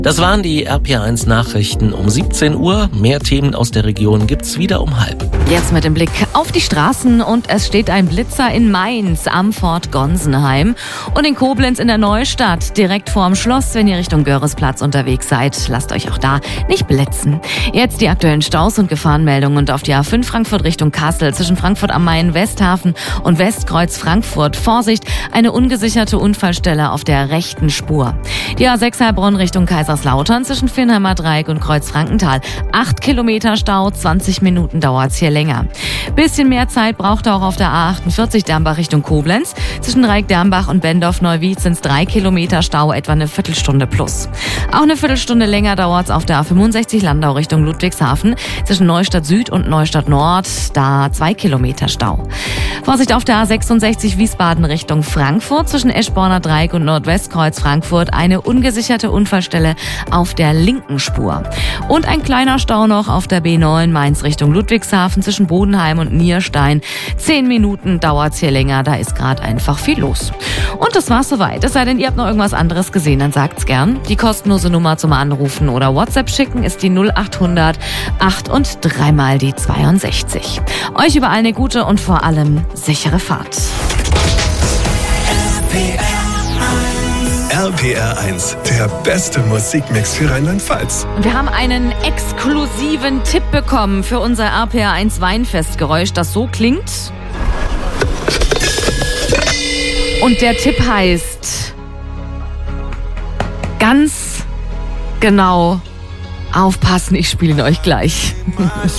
Das waren die RPA1 Nachrichten um 17 Uhr. Mehr Themen aus der Region gibt's wieder um 12:30. Jetzt mit dem Blick auf die Straßen und es steht ein Blitzer in Mainz am Fort Gonsenheim und in Koblenz in der Neustadt, direkt vorm Schloss, wenn ihr Richtung Görresplatz unterwegs seid. Lasst euch auch da nicht blitzen. Jetzt die aktuellen Staus und Gefahrenmeldungen und auf die A5 Frankfurt Richtung Kassel zwischen Frankfurt am Main Westhafen und Westkreuz Frankfurt. Vorsicht, eine ungesicherte Unfallstelle auf der rechten Spur. Die A6 Heilbronn Richtung Kaiserslautern zwischen Vinnheimer Dreieck und Kreuz-Frankenthal. 8 Kilometer Stau, 20 Minuten dauert's hier länger. Bisschen mehr Zeit braucht auch auf der A48 Dermbach Richtung Koblenz. Zwischen Dreieck-Dermbach und Bendorf-Neuwied sind's 3 Kilometer Stau, etwa eine Viertelstunde plus. Auch eine Viertelstunde länger dauert's auf der A65 Landau Richtung Ludwigshafen. Zwischen Neustadt Süd und Neustadt Nord, da 2 Kilometer Stau. Vorsicht auf der A66 Wiesbaden Richtung Frankfurt. Zwischen Eschborner Dreieck und Nordwestkreuz Frankfurt eine ungesicherte Unfallstelle auf der linken Spur. Und ein kleiner Stau noch auf der B9 Mainz Richtung Ludwigshafen zwischen Bodenheim und Nierstein. 10 Minuten dauert's hier länger, da ist gerade einfach viel los. Und das war's soweit. Es sei denn, ihr habt noch irgendwas anderes gesehen, dann sagt's gern. Die kostenlose Nummer zum Anrufen oder WhatsApp schicken ist die 0800 8 und 3 mal die 62. Euch überall eine gute und vor allem sichere Fahrt. RPR1, der beste Musikmix für Rheinland-Pfalz. Und wir haben einen exklusiven Tipp bekommen für unser RPR1 Weinfestgeräusch, das so klingt. Und der Tipp heißt ganz genau aufpassen, ich spiele ihn euch gleich.